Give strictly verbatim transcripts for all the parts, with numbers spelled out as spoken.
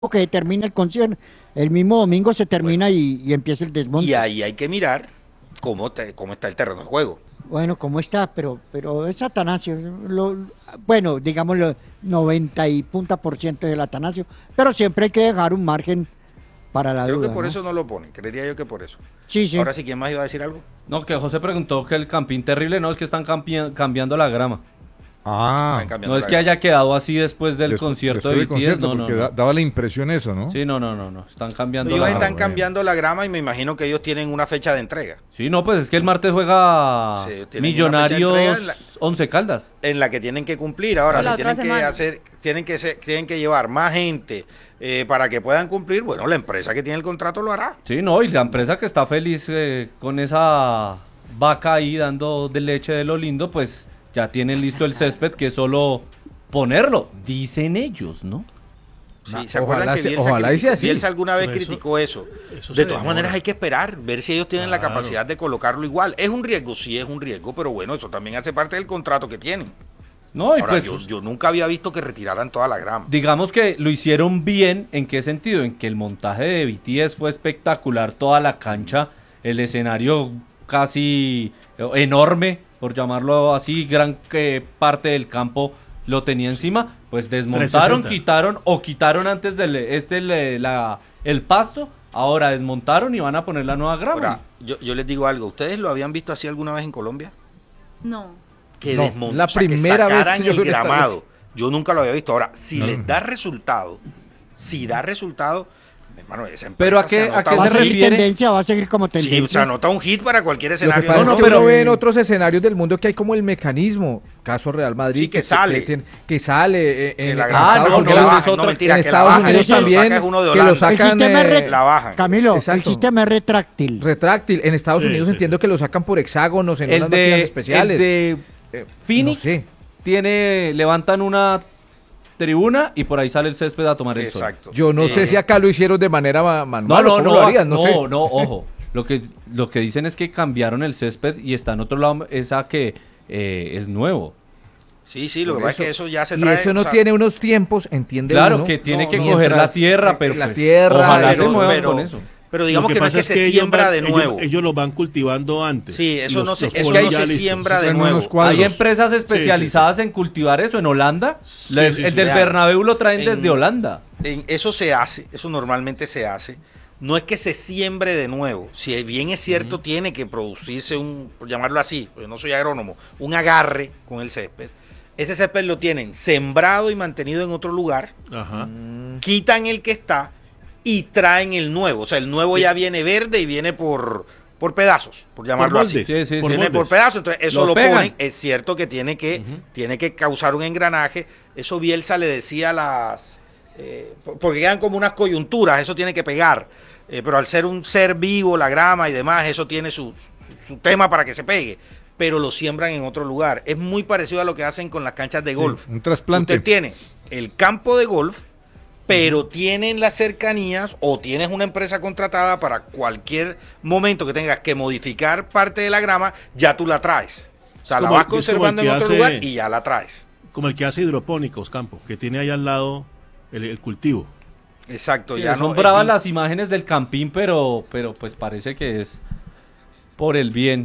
que termina el concierto, el mismo domingo se Bueno, termina y, y empieza el y desmonte. ahí hay que mirar cómo, te- cómo está el terreno de juego. Bueno, ¿cómo está? Pero, pero es Atanasio. Lo- bueno, digámoslo, noventa y punta por ciento del Atanasio, pero siempre hay que dejar un margen para la Creo que duda, por ¿no? eso no lo ponen, creería yo que por eso. Sí, sí. Ahora sí, ¿quién más iba a decir algo? No, que José preguntó que el campín terrible, no, es que están campi- cambiando la grama. Están Ah, No cambiando es la que grama. haya quedado así después del después, concierto después de del B T S, concierto, no, no, porque da- no. daba la impresión eso, ¿no? Sí, no, no, no, no, están cambiando Ellos la están grama. bueno. cambiando la grama y me imagino que ellos tienen una fecha de entrega. Sí, no, pues es que el martes juega Sí, tienen una fecha de entrega en la- Millonarios Once Caldas. En la que tienen que cumplir. Ahora, O la si otra tienen que semana. hacer, tienen que ser- tienen que llevar más gente eh, para que puedan cumplir, bueno, la empresa que tiene el contrato lo hará. Sí, no, y la empresa que está feliz eh, con esa vaca ahí dando de leche de lo lindo, pues ya tienen listo el césped que es solo ponerlo, dicen ellos, ¿no? Sí, Na- ¿se acuerdan ojalá que se- Bielsa, ojalá y criticó- sea así. Bielsa alguna vez Pero eso- criticó eso? eso De se todas demora. maneras hay que esperar, ver si ellos tienen la Claro. capacidad de colocarlo igual. Es un riesgo, sí es un riesgo, pero bueno, eso también hace parte del contrato que tienen. No, y Ahora, pues yo, yo nunca había visto que retiraran toda la grama. digamos que lo hicieron bien, ¿en qué sentido? En que el montaje de B T S fue espectacular, toda la cancha, el escenario casi eh, enorme, por llamarlo así, gran eh, parte del campo lo tenía encima, pues desmontaron, trescientos sesenta. quitaron o quitaron antes del este le- la, el pasto, ahora desmontaron y van a poner la nueva grama. Ahora, yo, yo les digo algo, ¿ustedes lo habían visto así alguna vez en Colombia? No. Que No, desmont- la o sea, que primera vez sacaran que yo el veo un estadio gramado. así. Yo nunca lo había visto. Ahora, si No. les da resultado, si da resultado, hermano, esa empresa Pero ¿a qué- anota a qué un Va a se hit. seguir refiere? tendencia, va a seguir como Sí, o sea, tendencia. anota un hit para cualquier Lo que escenario. pasa No, es no, que pero- uno ve en otros escenarios del mundo que hay como el mecanismo, caso Real Madrid, Sí, que sale. tiene- que sale eh, que en, la en grama Ah, Estados no, no, que no, la Unidos, es bajan, no otro- mentira, en que la Estados bajan, Unidos eso lo también, saca es uno de que lo Holanda. sacan, El sistema es eh, re- la bajan. Camilo, el Exacto. sistema es retráctil. retráctil. En Estados Sí, Unidos sí. entiendo que lo sacan por hexágonos en el unas máquinas de, especiales. el de Eh, Phoenix no sé. tiene, levantan una tribuna y por ahí sale el césped a tomar el sol. Exacto. Yo no sé Eh, si acá lo hicieron de manera ma- No, manual o no, cómo no, lo harían, no, no, sé. no, ojo. Lo que, lo que dicen es que cambiaron el césped y está en otro lado, esa que eh, es nuevo. Sí, sí, lo que Por pasa es que eso ya se y trae. eso no o sea, tiene unos tiempos, entiende Claro, uno. que tiene No, que no. coger la Mientras, tierra, eh, pero la pues, tierra, ojalá pero- se muevan pero- con eso. Pero Lo digamos que, no es pasa que se ellos siembra van- de ellos- nuevo. Ellos, lo van cultivando antes. Sí, y eso los- no se, los eso ponen no ya se listos. siembra de traen nuevo. unos cuadros. Hay empresas sí, especializadas en cultivar eso. En Holanda, Sí, la- sí, el sí. del Vea, Bernabéu lo traen en- desde Holanda. En- eso se hace, eso normalmente se hace. No es que se siembre de nuevo. Si bien es cierto, tiene que producirse un, por llamarlo así, porque no soy agrónomo, un agarre con el césped. Ese césped lo tienen sembrado y mantenido en otro lugar, Ajá. quitan el que está y traen el nuevo. O sea, el nuevo ya viene verde y viene por, por pedazos, por llamarlo así. moldes, Sí, sí, por sí. Viene por moldes. pedazos, entonces eso Lo lo, pegan. ponen. Es cierto que tiene que, tiene que causar un engranaje. Eso Bielsa le decía a las. eh, por- porque quedan como unas coyunturas, eso tiene que pegar. Eh, pero al ser un ser vivo, la grama y demás, eso tiene su, su, su tema para que se pegue. Pero lo siembran en otro lugar. Es muy parecido a lo que hacen con las canchas de golf. un trasplante. Usted tiene el campo de golf, pero tienen las cercanías o tienes una empresa contratada para cualquier momento que tengas que modificar parte de la grama, ya tú la traes. O sea, Es la como- vas es como el conservando en que otro hace- lugar y ya la traes. Como el que hace hidropónicos, Campo, que tiene ahí al lado el, el cultivo. Exacto, Sí, ya son no. bravas el- las imágenes del campín, pero, pero pues parece que es por el bien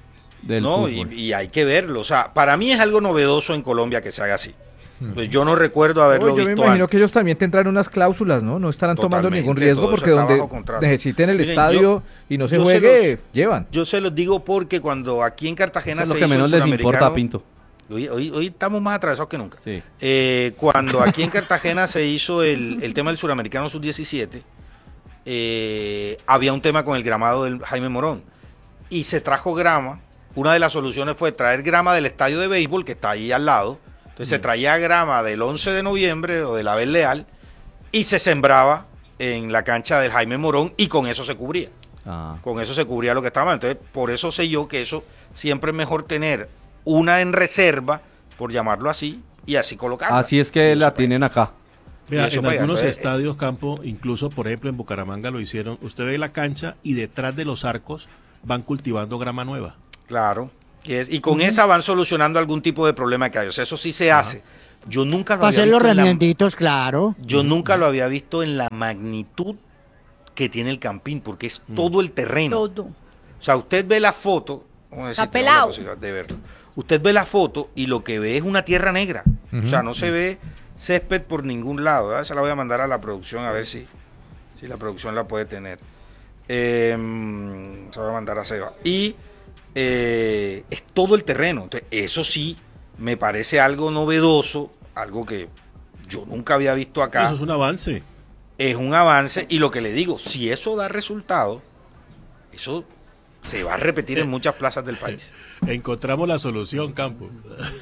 del No, y, fútbol. y hay que verlo. O sea, para mí es algo novedoso en Colombia que se haga así. Pues yo no recuerdo haberlo Uy, yo me visto imagino antes. que ellos también tendrán unas cláusulas, ¿no? No estarán tomando Totalmente, ningún riesgo todo eso porque está donde bajo contrato. necesiten el Miren, estadio yo- y no se yo se juegue, los- llevan. Yo se los digo porque cuando aquí en Cartagena Eso es se lo que hizo el menos les importa, suramericano- Pinto. Hoy, hoy, hoy estamos más atrasados que nunca. Sí. Eh, cuando aquí en Cartagena se hizo el, el tema del suramericano sub diecisiete, eh, había un tema con el gramado del Jaime Morón. Y se trajo grama. Una de las soluciones fue traer grama del estadio de béisbol, que está ahí al lado. Entonces se traía grama del once de noviembre o de la Abel Leal y se sembraba en la cancha del Jaime Morón y con eso se cubría. Ah. Con eso se cubría lo que estaba. Entonces, por eso sé yo que eso siempre es mejor tener una en reserva, por llamarlo así, y así colocarla. Así es que Y la eso tienen acá. Vea, eso en pega, algunos entonces, estadios, Campo, incluso por ejemplo en Bucaramanga lo hicieron. Usted ve la cancha y detrás de los arcos van cultivando grama nueva. Claro. Y, es- y con esa van solucionando algún tipo de problema que hay. O sea, eso sí se hace. Yo nunca lo Para había hacer los visto en la- remienditos, claro. yo nunca lo había visto en la magnitud que tiene el Campín, porque es todo el terreno. Todo. O sea, usted ve la foto, vamos a decir, Está tenemos la pelado. posibilidad de verlo. Usted ve la foto y lo que ve es una tierra negra. O sea, no se ve césped por ningún lado. ¿verdad? Se la voy a mandar a la producción a ver si, si la producción la puede tener. Eh, se la voy a mandar a Seba. Y eh, es todo el terreno. Entonces, eso sí me parece algo novedoso, algo que yo nunca había visto acá. Eso es un avance. Es un avance y lo que le digo, si eso da resultado, eso se va a repetir en muchas plazas del país. Encontramos la solución, Campo.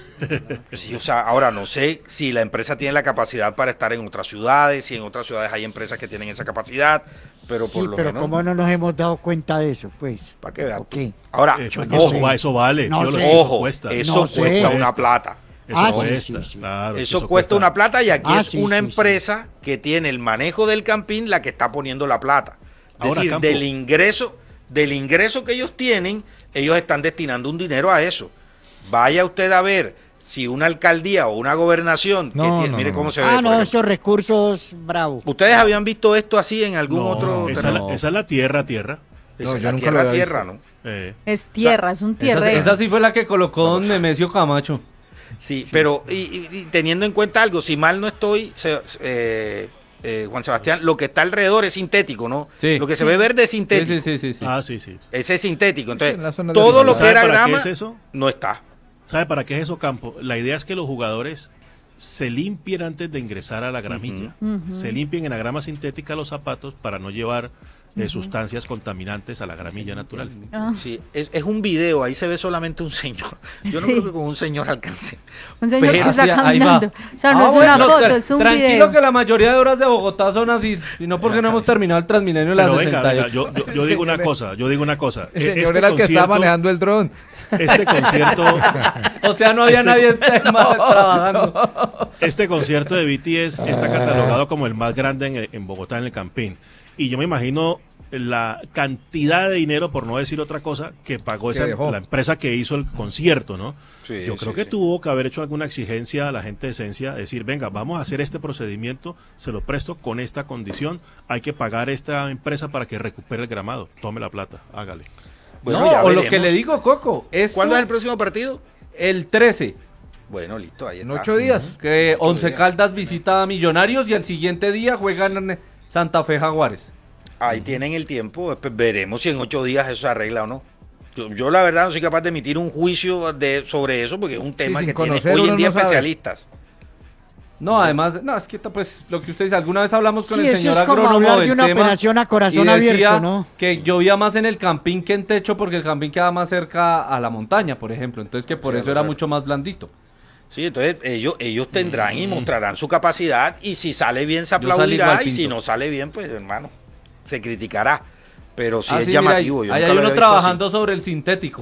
Sí, o sea, ahora no sé si la empresa tiene la capacidad para estar en otras ciudades, si en otras ciudades hay empresas que tienen esa capacidad, pero por Sí, lo pero menos, ¿cómo no nos hemos dado cuenta de eso? Pues, para que vean. ok. Ahora, Eh, pues, no eso, sé. va- eso vale. No yo lo sé. sé, eso ojo, cuesta. eso No sé. cuesta una Cuesta. plata. Eso Ah, sí, cuesta, sí, sí. claro, Eso, cuesta una plata y aquí Ah, es sí, una sí, sí. empresa que tiene el manejo del Campín la que está poniendo la plata. Es Ahora, decir, Campo. del ingreso, del ingreso que ellos tienen, ellos están destinando un dinero a eso. Vaya usted a ver si una alcaldía o una gobernación que No, tiene, no, mire no, cómo no. se ve. Ah, por no, ejemplo. esos recursos, bravo. ¿Ustedes habían visto esto así en algún No, otro esa, terreno? es la, esa es la tierra, tierra. Esa No, es yo la nunca tierra, lo había tierra, visto. ¿no? Eh, Es tierra, es un Esa, tierreno. esa sí fue la que colocó don Nemesio Camacho. Sí, pero y, y- y teniendo en cuenta algo, si mal no estoy, se- eh, eh, Juan Sebastián, lo que está alrededor es sintético, ¿no? Sí. Lo que se ve verde es Sí, sintético. sí, sí, sí, sí. Ah, sí, sí. Ese es sintético. Sí, en la Entonces, zona de todo lo Arizona. que era ¿Sabe para qué grama es eso? no está. ¿Sabe para qué es eso, Campo? La idea es que los jugadores se limpien antes de ingresar a la gramilla. Se limpien en la grama sintética los zapatos para no llevar eh, sustancias contaminantes a la gramilla natural. Ah, Sí, es, es un video, ahí se ve solamente un señor. Yo no Sí. creo que con un señor alcance. un señor Pero- que está Así, ahí va. caminando. O sea, no Ah, es bueno, una foto, tra- es un tranquilo video. que la mayoría de horas de Bogotá son así, y no porque no hemos terminado el Transmilenio de la Pero venga, sesenta y venga, ocho. yo, yo- yo digo una Señor, cosa, yo digo una cosa. El E- señor este era el que estaba concierto- manejando el dron. Este concierto, O sea, no había Este- nadie más trabajando. este concierto de B T S está catalogado como el más grande en, en Bogotá, en el Campín. Y yo me imagino la cantidad de dinero, por no decir otra cosa, que pagó Que esa, dejó. la empresa que hizo el concierto, ¿no? Sí, Yo creo sí, que sí. tuvo que haber hecho alguna exigencia a la gente de Esencia, decir, venga, vamos a hacer este procedimiento, se lo presto con esta condición, hay que pagar a esta empresa para que recupere el gramado, tome la plata, hágale. Bueno, no, ya o lo veremos. que le digo, Coco, es ¿Cuándo es el próximo partido? el trece, Bueno, listo, ahí En está. ocho días. que Ocho Once días. Caldas visita a Millonarios y el siguiente día juegan en Santa Fe Jaguares. Ahí tienen el tiempo, después veremos si en ocho días eso se arregla o no. Yo, yo la verdad no soy capaz de emitir un juicio de, sobre eso porque es un tema sin que tiene conocer hoy uno en día no sabe. especialistas. No, además, no, es que pues lo que usted dice, alguna vez hablamos con Sí, el eso señor es como agrónomo hablar del de una tema operación a corazón y decía abierto, ¿no? que llovía más en el Campín que en Techo porque el Campín queda más cerca a la montaña, por ejemplo, entonces que por Sí, eso lo era sé. mucho más blandito. Sí, entonces ellos, ellos tendrán y mostrarán su capacidad y si sale bien se Yo salí aplaudirá igual, y si Pinto. no sale bien, pues hermano, se criticará. Pero sí Ah, es sí, mira, llamativo. ahí, yo ahí nunca hay lo uno había visto trabajando sobre el sintético.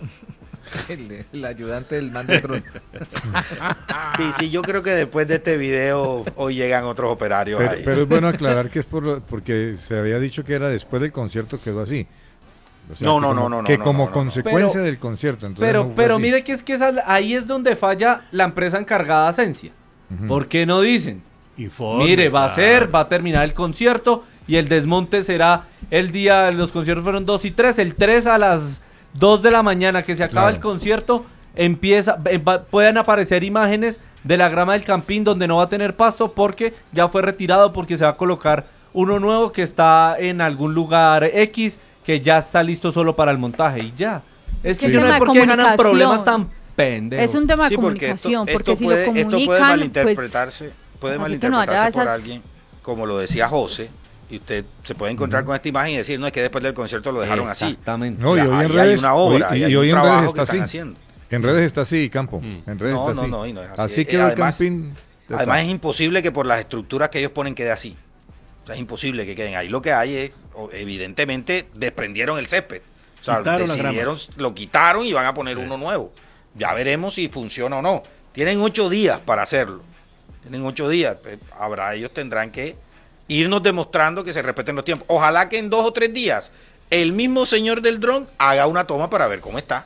El, el ayudante del man de dron. así. Sí, sí, yo creo que después de este video hoy llegan otros operarios Pero, ahí. pero es bueno aclarar que es por lo- porque se había dicho que era después del concierto, quedó así. O sea, No, que no, como- no, no, Que no, como no, no, no. consecuencia Pero- del concierto. entonces Pero, no fue pero así. mire que es que esa- ahí es donde falla la empresa encargada de Asencia. ¿Por qué no dicen? Informe, Mire, va a claro. ser, va a terminar el concierto y el desmonte será el día, los conciertos fueron dos y tres, el tres a las dos de la mañana que se acaba Claro. el concierto, empieza, eh, va- pueden aparecer imágenes de la grama del Campín donde no va a tener pasto porque ya fue retirado porque se va a colocar uno nuevo que está en algún lugar X que ya está listo solo para el montaje y ya. Es que que es yo no tema sé de por qué ganan comunicación. problemas tan pendejos. Es un tema de Sí, porque comunicación, esto, porque esto si puede, lo esto puede comunican, pues... malinterpretarse, puede así que no malinterpretarse haya por esas- alguien, como lo decía José, y usted se puede encontrar con esta imagen y decir, no, es que después del concierto lo dejaron así. Exactamente. No, y O sea, hoy en ahí redes, hay una obra, hoy- ahí y hay hoy un en redes trabajo está que están así. haciendo. En redes está así, Campo. Mm. En redes No, está no, así. no, y no es así. Así Eh, quedó el además- Campín. ya Además está. es imposible que por las estructuras que ellos ponen quede así. O sea, es imposible que queden ahí. Lo que hay es, o- evidentemente, desprendieron el césped. O sea, Quitaron la decidieron, lo quitaron y van a poner uno nuevo. Ya veremos si funciona o no. Tienen ocho días para hacerlo. Tienen ocho días. Pues, habrá, ellos tendrán que irnos demostrando que se respeten los tiempos. Ojalá que en dos o tres días el mismo señor del dron haga una toma para ver cómo está.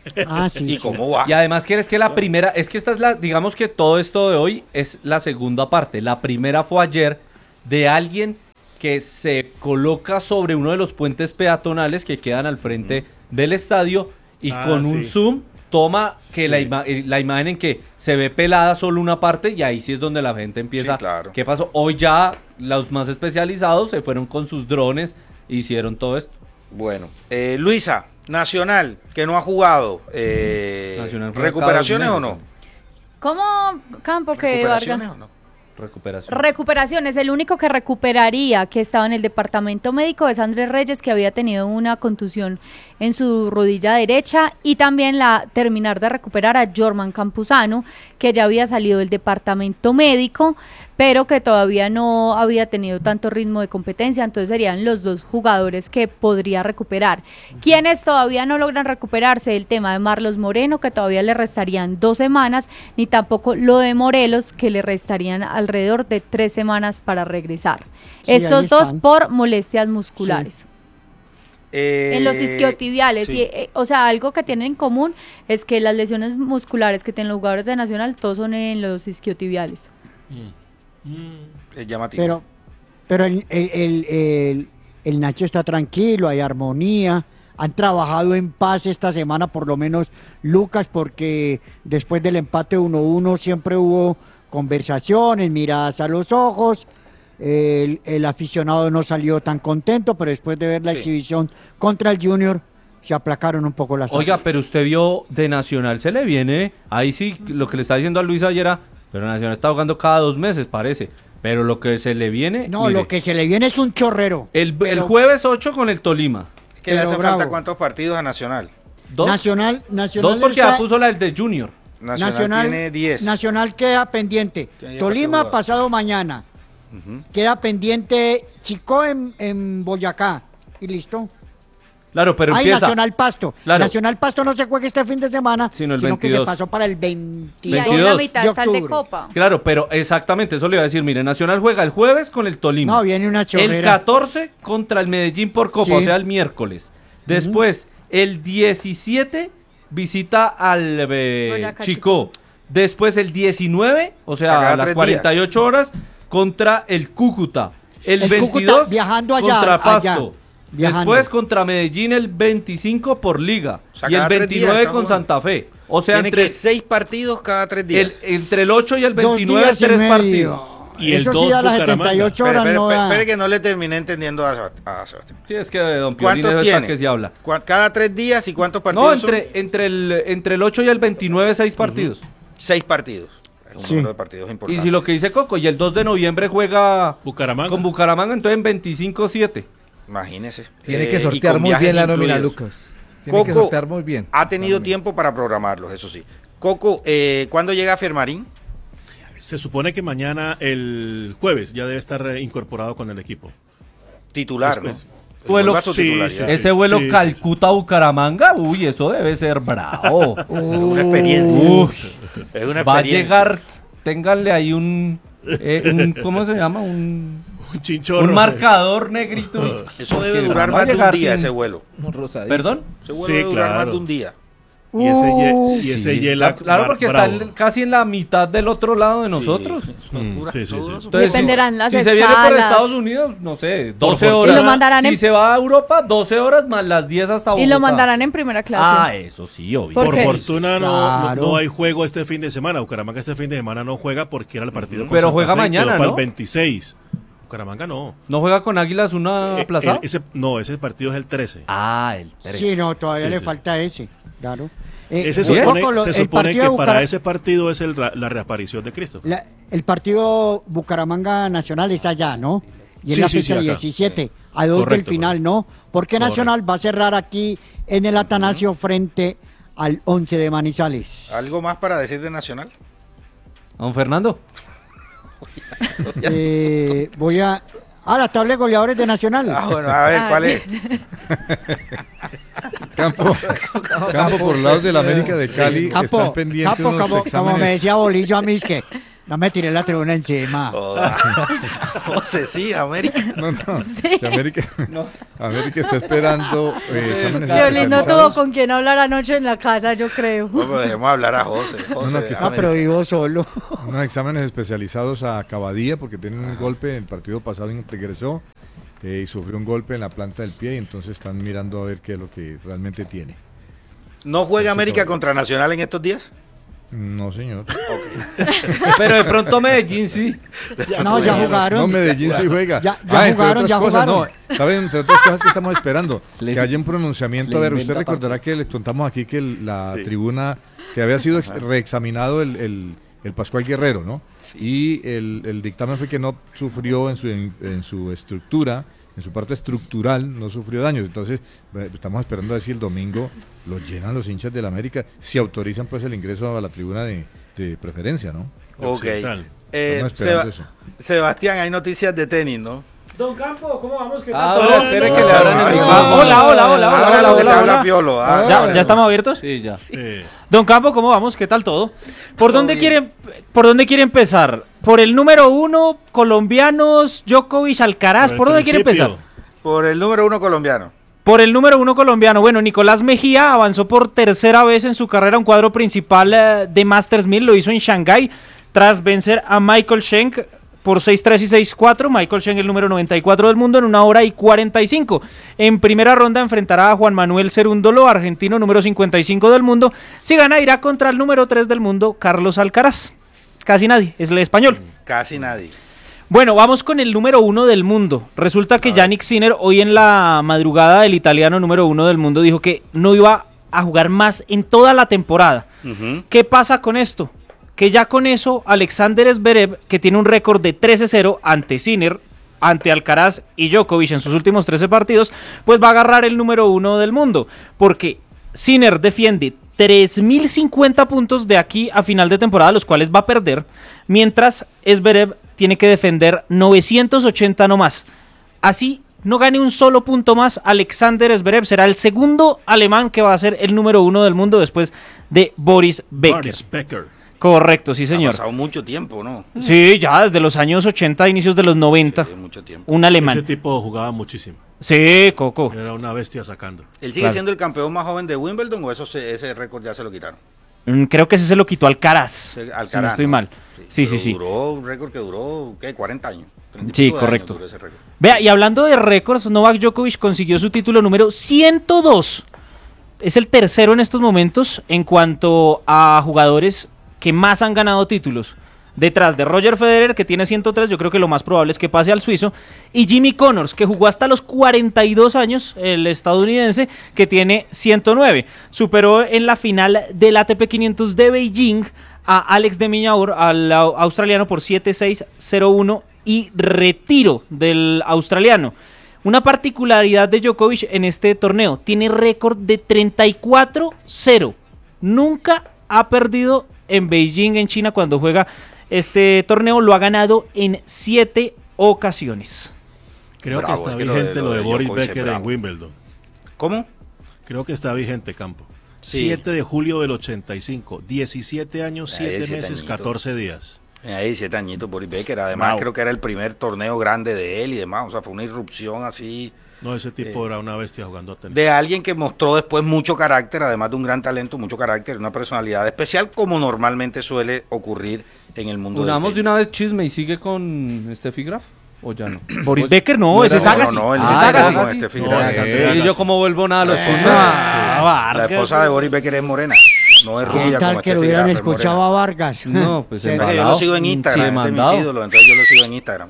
Ah, sí. ¿Y sí. cómo va? Y además que es que la primera, es que esta es la, digamos que todo esto de hoy es la segunda parte. La primera fue ayer de alguien que se coloca sobre uno de los puentes peatonales que quedan al frente del estadio y Ah, con un sí. zoom toma que Sí. la, ima- eh, la imagen en que se ve pelada solo una parte y ahí sí es donde la gente empieza. Sí, claro. ¿Qué pasó? Hoy ya los más especializados se fueron con sus drones e hicieron todo esto. Bueno, eh, Luisa, Nacional, que no ha jugado. eh, Nacional juega ¿Recuperaciones cada o dos no? meses, ¿Cómo, Campo, que ¿Recuperaciones Vargas? o no? Recuperación. Recuperaciones, el único que recuperaría que estaba en el departamento médico es Andrés Reyes, que había tenido una contusión en su rodilla derecha, y también la terminar de recuperar a Jorman Campuzano, que ya había salido del departamento médico, pero que todavía no había tenido tanto ritmo de competencia, entonces serían los dos jugadores que podría recuperar. Quienes todavía no logran recuperarse, el tema de Marlos Moreno, que todavía le restarían dos semanas, ni tampoco lo de Morelos, que le restarían alrededor de tres semanas para regresar. Sí, ahí Estos dos están. por molestias musculares. Eh, En los isquiotibiales, sí. y, eh, o sea, algo que tienen en común es que las lesiones musculares que tienen los jugadores de Nacional, todos son en los isquiotibiales. Es llamativo. Pero, pero el, el, el, el- el Nacho está tranquilo, hay armonía. Han trabajado en paz esta semana, por lo menos Lucas, porque después del empate uno uno siempre hubo conversaciones, miradas a los ojos. El, el aficionado no salió tan contento, pero después de ver la Sí. exhibición contra el Junior, se aplacaron un poco las Oiga, aguas. pero usted vio de Nacional, se le viene, ahí sí, lo que le está diciendo a Luis ayer era, pero Nacional está jugando cada dos meses, parece, pero lo que se le viene, No, mire, lo que se le viene es un chorrero. el, el pero- jueves ocho con el Tolima, ¿Qué le pero hace bravo. falta cuántos partidos a Nacional? dos, Nacional, Nacional dos porque está- ya puso la del de Junior, Nacional, tiene diez. Nacional queda pendiente. Tiene diez Tolima partidos jugados. pasado mañana. Ujú. Queda pendiente Chico en, en Boyacá. Y listo. claro, pero Hay empieza, Nacional Pasto. Claro. Nacional Pasto no se juega este fin de semana, Sino el sino que se veintidós. pasó para el Y ahí en la veintidós mitad de está el de octubre. Copa. claro, pero exactamente, eso le iba a decir, mire, Nacional juega el jueves con el Tolima, No, viene una chorrera. el catorce contra el Medellín por Copa, Sí. o sea, el miércoles, después, el diecisiete visita al eh, Boyacá Chicó, después el diecinueve, o O sea, sea, cada a las tres cuarenta y ocho horas, contra el Cúcuta. El, El Cúcuta veintidós viajando allá, contra allá, Pasto. viajando. Después contra Medellín el veinticinco por Liga. O sea, y el cada tres días veintinueve está con jugando. Santa Fe. O sea, Tiene entre que seis partidos cada tres el, días. entre el ocho y el Dos veintinueve, días y tres medio. partidos. Y el Eso dos sí, a las Bucaramanga. setenta y ocho Espere, horas espere, no espere, da. espere que no le terminé entendiendo a, Seb- a Sebastián. Sí, es que de Don Piolín ¿Cuántos es tiene? para que se habla. ¿Cuá- ¿Cada tres días y cuántos partidos No, son? entre, entre, el, entre el ocho y el veintinueve, seis partidos. Seis partidos. Es un Sí. número de partidos Y importante. si lo que dice Coco, y el dos de noviembre juega Bucaramanga. con Bucaramanga, entonces en veinticinco siete. Imagínese. Tiene Eh, que y sortear con muy viajes bien la nómina, incluidos. Lucas. Tiene que Coco sortear muy bien. ha tenido La nómina. tiempo para programarlos, eso sí. Coco, eh, ¿cuándo llega Fermarín? Se supone que mañana, el jueves, ya debe estar eh, incorporado con el equipo. Titular, Después. ¿no? Vuelo- Vuelve a su sí, titularidad. sí, Ese vuelo sí, sí. Calcuta-Bucaramanga, uy, eso debe ser bravo. Es una experiencia. Uf, Es una va a experiencia. llegar, ténganle ahí un, eh, un ¿cómo se llama? Un, Un chinchorro. un marcador negrito. Eso Porque debe durar va a más de un llegar día sin- ese vuelo. Un rosadito. ¿Perdón? Ese vuelo Sí, debe durar claro. más de un día. Y ese, Uh, ye- y ese Sí, Yela claro, bar- porque está bravo. en- casi en la mitad del otro lado de nosotros. Sí, eso Mm, dura- sí, eso sí, dura sí. su- Entonces, Dependerán si, las si se viene por escalas. Estados Unidos, no sé, doce fortuna. horas. Y lo mandarán si en- se va a Europa, doce horas más las diez hasta Bogotá. Y lo mandarán en primera clase. Ah, eso sí, obvio. ¿Por Por qué? fortuna no, no- Claro. no hay juego este fin de semana. Bucaramanga este fin de semana no juega porque era el partido. con Pero Santa juega Fe, mañana, quedó para ¿no? el veintiséis. Bucaramanga no. ¿No juega con Águilas una Eh, aplazada? eh, ese, no, ese partido es el trece. Ah, el tres. Sí, no, todavía Sí, le sí, falta ese. Claro. Eh, Ese un supone, poco lo- se el supone partido que de para Bucara- ese partido es el ra- la reaparición de Cristo. la- el partido Bucaramanga Nacional es allá, ¿no? Y en Sí, la sí, fecha sí, acá. diecisiete, a dos del Correcto, final, correcto. ¿no? Porque Correcto. Nacional va a cerrar aquí en el Atanasio frente al once de Manizales. ¿Algo más para decir de Nacional? Don Fernando. Eh, voy a... Ah, la tabla de goleadores de Nacional. Ah, bueno, a ver, Ah, ¿cuál es? Campo, Campo por lados de la América de Cali Campo, están pendientes Campo, unos como, como me exámenes. decía Bolillo a mí, es que No me tiré la tribuna encima. Joda. José, sí, América. No, no. Sí. que América, América está esperando eh, exámenes Violín no tuvo especializados. con quien hablar anoche en la casa, yo creo. No, pero dejemos hablar a José. José No, no, que está- Ah, pero vivo solo. Unos exámenes especializados a Cavadía porque tiene un golpe, el partido pasado ingresó eh, y sufrió un golpe en la planta del pie y entonces están mirando a ver qué es lo que realmente tiene. ¿No juega Así América todo. contra Nacional en estos días? No, señor. Pero de pronto Medellín sí. No, ya No, jugaron. Medellín sí juega. Ya- ya entre jugaron, otras ya cosas, jugaron. No, ¿saben? Entre otras cosas que estamos esperando, Les- que haya un pronunciamiento. le A ver, usted inventa recordará partido. que le contamos aquí que el- la Sí. tribuna, que había sido ex- reexaminado el, el, el Pascual Guerrero, ¿no? Y el, el dictamen fue que no sufrió en su, en, en su estructura, en su parte estructural, no sufrió daños. Entonces, eh, estamos esperando a ver si el domingo lo llenan los hinchas del América, si autorizan pues el ingreso a la tribuna de, de preferencia, ¿no? Ok. Occidental. Eh, Estamos esperando Seba- eso. Sebastián, hay noticias de tenis, ¿no? Don Campo, ¿cómo vamos? ¿Qué tal Ah, todo? no, espere que le abran el Ah, micrófono. Hola, hola, hola, hola, Ahora hola, lo que te hola, habla hola. Piolo. ah, ¿Ya, bueno. ¿Ya estamos abiertos? Sí, ya. Eh, Don Campo, ¿cómo vamos? ¿Qué tal todo? ¿Por Todo dónde bien. quiere, por dónde quiere empezar? ¿Por el número uno, colombianos, Djokovic, Alcaraz? el ¿Por dónde quiere principio. empezar? Por el número uno colombiano. Por el número uno colombiano. Bueno, Nicolás Mejía avanzó por tercera vez en su carrera a un cuadro principal eh, de Masters mil. Lo hizo en Shanghái tras vencer a Michael Schenk por seis tres y seis cuatro. Michael Schenk, el número noventa y cuatro del mundo, en una hora y cuarenta y cinco. En primera ronda enfrentará a Juan Manuel Cerúndolo, argentino, número cincuenta y cinco del mundo. Si gana, irá contra el número tres del mundo, Carlos Alcaraz. Casi nadie, es el español. Casi nadie. Bueno, vamos con el número uno del mundo. Resulta que Yannick Sinner hoy en la madrugada, el italiano número uno del mundo, dijo que no iba a jugar más en toda la temporada. Ujú. ¿Qué pasa con esto? Que ya con eso Alexander Zverev, que tiene un récord de trece cero ante Sinner, ante Alcaraz y Djokovic en sus últimos trece partidos, pues va a agarrar el número uno del mundo. Porque Sinner defiende tres mil cincuenta puntos de aquí a final de temporada, los cuales va a perder, mientras Zverev tiene que defender novecientos ochenta nomás. Así no gane un solo punto más, Alexander Zverev será el segundo alemán que va a ser el número uno del mundo después de Boris Becker. Boris Becker. Correcto, sí Ha señor. pasado mucho tiempo, ¿no? Sí, ya desde los años ochenta, inicios de los noventa, Sí, mucho tiempo. un Ese alemán. tipo jugaba muchísimo. Sí, Coco. Era una bestia sacando. ¿Él sigue Claro. siendo el campeón más joven de Wimbledon o eso se- ese récord ya se lo quitaron? Mm, Creo que ese se lo quitó Alcaraz, Sí, si no Alcaraz, estoy ¿no? mal. Sí, sí, pero sí. Duró un récord que duró, ¿qué? cuarenta años. treinta y Sí, pico de años correcto. duró ese récord. Vea, y hablando de récords, Novak Djokovic consiguió su título número ciento dos. Es el tercero en estos momentos en cuanto a jugadores que más han ganado títulos. Detrás de Roger Federer, que tiene ciento tres, yo creo que lo más probable es que pase al suizo, y Jimmy Connors, que jugó hasta los cuarenta y dos años, el estadounidense, que tiene ciento nueve. Superó en la final del A T P quinientos de Beijing a Alex de Minaur, al au- australiano, por siete seis cero uno y retiro del australiano. Una particularidad de Djokovic en este torneo, tiene récord de treinta y cuatro cero. Nunca ha perdido en Beijing, en China, cuando juega este torneo. Lo ha ganado en siete ocasiones. Creo Bravo, que está es que lo vigente de- lo lo de, de Boris Djokovic es Becker en bravo. Wimbledon. ¿Cómo? Creo que está vigente, Campo. Sí. siete de julio del ochenta y cinco. diecisiete años, Ahí, siete diecisiete meses, añitos. catorce días. Ahí, siete añitos Boris Becker. Además, Bravo. creo que era el primer torneo grande de él y demás. O sea, fue una irrupción así No, ese tipo Eh, era una bestia jugando tenis. de alguien que mostró después mucho carácter, además de un gran talento, mucho carácter, una personalidad especial, como normalmente suele ocurrir en el mundo del Unamos de tenis. una vez chisme y sigue con Steffi Graf. ¿O ya no? Boris Pues- Becker no, no ese era- es Agassi. No, no, él Ese sí es se Agassi. casó con Steffi No, Graf. ese Sí, es Sí, Agassi. yo como vuelvo nada a los Eh, chismes. Ah, Vargas. La esposa de Boris Becker es morena, no es rubia ¿Qué tal como que lo Steffi hubieran Graf, es escuchado morena. a Vargas? No, pues Se- Es que yo lo embalado. sigo en Sí, Instagram, es de mis mandado. ídolos, entonces yo lo sigo en Instagram.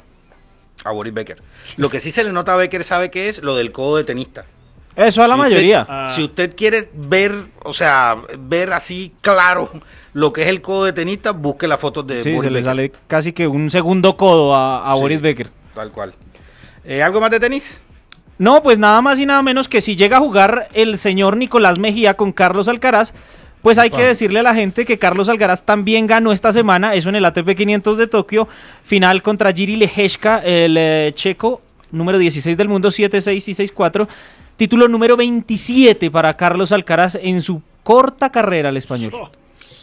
A Boris Becker. Lo que sí se le nota a Becker, ¿sabe qué es? Lo del codo de tenista. Eso a la Si usted- mayoría. Ah, Si usted quiere ver, o sea, ver así claro lo que es el codo de tenista, busque las fotos de Sí, Boris se le Becker. sale casi que un segundo codo a, a Sí. Boris Becker. Tal cual. Eh, ¿Algo más de tenis? No, pues nada más y nada menos que si llega a jugar el señor Nicolás Mejía con Carlos Alcaraz, pues hay que decirle a la gente que Carlos Alcaraz también ganó esta semana, eso en el A T P quinientos de Tokio, final contra Jiri Lehečka, el eh, checo, número dieciséis del mundo, siete seis y seis cuatro, título número veintisiete para Carlos Alcaraz en su corta carrera al español.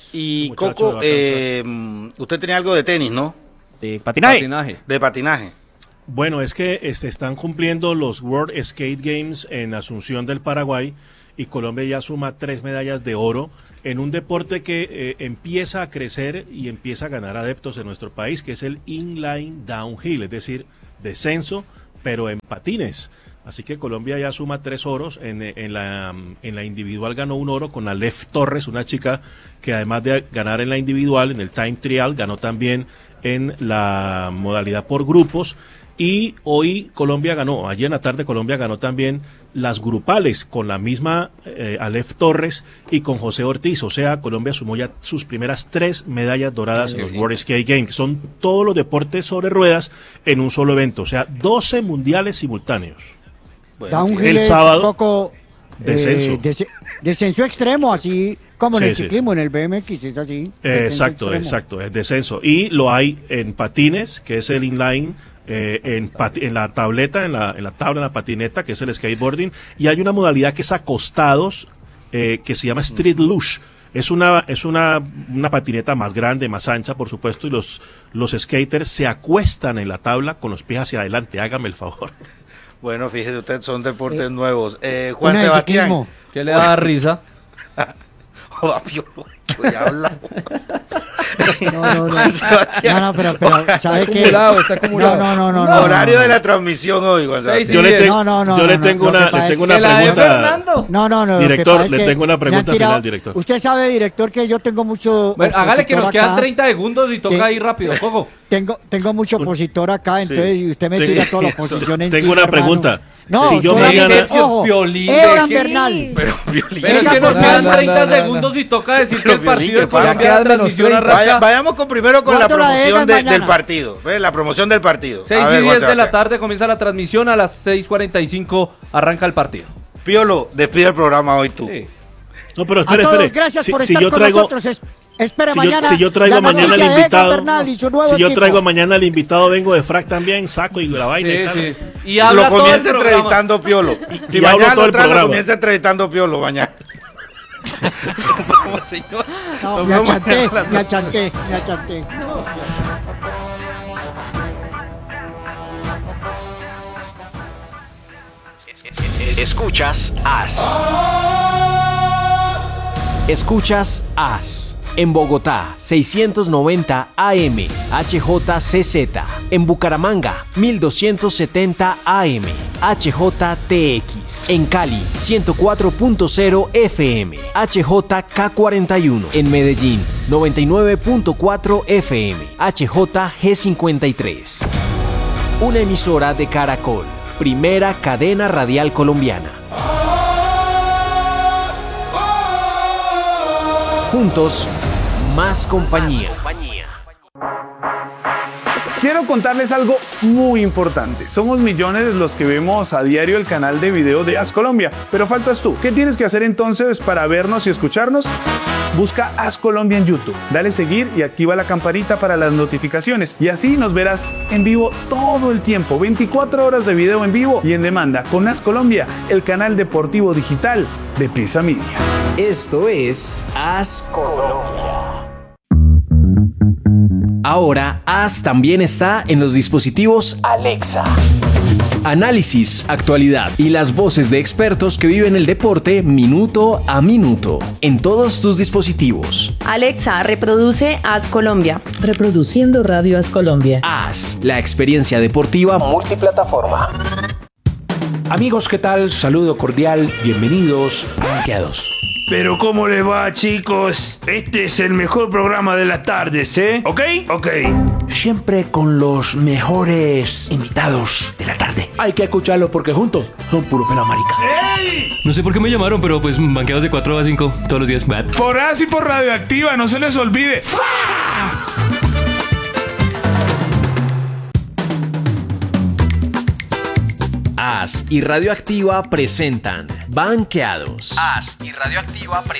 Y Muchacho Coco, de eh, usted tenía algo de tenis, ¿no? De patinaje. Patinaje. De patinaje. Bueno, es que este, están cumpliendo los World Skate Games en Asunción del Paraguay y Colombia ya suma tres medallas de oro en un deporte que eh, empieza a crecer y empieza a ganar adeptos en nuestro país, que es el inline downhill, es decir, descenso, pero en patines. Así que Colombia ya suma tres oros. En, en, la, en la individual ganó un oro con Aleph Torres, una chica que además de ganar en la individual, en el time trial, ganó también en la modalidad por grupos. Y hoy Colombia ganó, ayer en la tarde Colombia ganó también las grupales con la misma eh, Aleph Torres y con José Ortiz. O sea, Colombia sumó ya sus primeras tres medallas doradas en los World Skate Games, que son todos los deportes sobre ruedas en un solo evento. O sea, doce mundiales simultáneos. Bueno, Downhill el es sábado, Coco, descenso. eh, des- descenso extremo, así como en Sí, el sí, ciclismo, en el B M X es así. Eh, descenso exacto, extremo. exacto, es descenso. Y lo hay en patines, que es el inline, eh, en, pati- en la tableta, en la, en la tabla, en la patineta, que es el skateboarding. Y hay una modalidad que es acostados, eh, que se llama street luge. Es una, es una, una patineta más grande, más ancha, por supuesto, y los, los skaters se acuestan en la tabla con los pies hacia adelante. Hágame el favor. Bueno, fíjese usted, son deportes nuevos. Eh, Juan Una de Sebastián. ciclismo. ¿Qué le da risa? Joda, Piolo, que ya habla. No, no, no. Juan Sebastián. No, no, pero, pero ¿sabe qué? acumulado, está acumulado. No, no, no, no. no, Horario no, de no. la transmisión hoy, Juan Seis Sebastián. Yo le, diez. tengo- No, no, no, yo le no, tengo lo que una, pasa le es tengo que una ¿Que la de pregunta. Fernando? No, no, no. lo que Director, pasa es le que tengo una me han pregunta tirado- final, director. Usted sabe, director, que yo tengo mucho. Bueno, hágale que nos opositor quedan acá. treinta segundos y toca Sí. ir rápido, Coco. Tengo, tengo mucho opositor acá, entonces Sí. y usted me Tengo- tira toda la oposición en Tengo una pregunta. No, Si yo soy- mañana- ojo, Piolín, Ebran deje- Bernal. Pero, Violín, Pero es Venga, que nos pues, quedan no, no, treinta no, no. segundos y toca decir que Pero, el partido Violín, de ¿qué pasa? Colombia, la Quedan menos transmisión treinta. Vaya- arranca vayamos con primero con la ¿Cuánto la promoción dejan de- mañana? del partido. ¿Ve? La promoción del partido. seis A y ver, Juan diez de la Sebastián. tarde comienza la transmisión, a las seis cuarenta y cinco arranca el partido. Piolo, despide el programa hoy tú. Sí. No, pero A espere, todos, espere. gracias Si, por si estar yo con traigo, nosotros. Es- espere si yo, mañana. si yo traigo la mañana al noticia de Egan invitado, Bernal y su nuevo si yo equipo. traigo mañana al invitado, vengo de frac también, saco y la vaina y Sí, tal. sí. Y habla Lo todo el comienza programa. entrevistando Piolo. Si y hablo mañana todo lo el trae, lo programa. comienza entrevistando Piolo mañana. Vamos, señor. No, Nos me vemos achanté, mañana. me achanté, me achanté. Escuchas As. Escuchas As. En Bogotá, seiscientos noventa A M, H J C Z. En Bucaramanga, mil doscientos setenta A M, H J T X. En Cali, ciento cuatro punto cero F M, H J K cuarenta y uno. En Medellín, noventa y nueve punto cuatro F M, H J G cincuenta y tres. Una emisora de Caracol, primera cadena radial colombiana. Juntos, más compañía. Quiero contarles algo muy importante. Somos millones los que vemos a diario el canal de video de As Colombia, pero faltas tú. ¿Qué tienes que hacer entonces para vernos y escucharnos? Busca As Colombia en YouTube, dale seguir y activa la campanita para las notificaciones y así nos verás en vivo todo el tiempo, veinticuatro horas de video en vivo y en demanda con As Colombia, el canal deportivo digital de Prisa Media. Esto es As Colombia. Ahora, As también está en los dispositivos Alexa. Análisis, actualidad y las voces de expertos que viven el deporte minuto a minuto en todos tus dispositivos. Alexa, reproduce As Colombia. Reproduciendo Radio As Colombia. As, la experiencia deportiva multiplataforma. Amigos, ¿qué tal? Saludo cordial, bienvenidos a Banqueados. Pero ¿cómo le va, chicos? Este es el mejor programa de las tardes, ¿eh? ¿Ok? Ok. Siempre con los mejores invitados de la tarde. Hay que escucarlos porque juntos son puro pela marica. ¡Ey! No sé por qué me llamaron, pero pues banqueados de cuatro a cinco todos los días. Por As y por Radioactiva, no se les olvide. As y Radioactiva presentan Banqueados. As y Radioactiva presentan